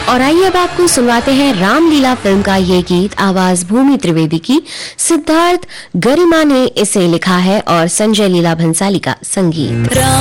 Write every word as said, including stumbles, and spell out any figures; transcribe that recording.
और आइए अब आपको सुनवाते हैं रामलीला फिल्म का ये गीत। आवाज भूमि त्रिवेदी की, सिद्धार्थ गरिमा ने इसे लिखा है और संजय लीला भंसाली का संगीत।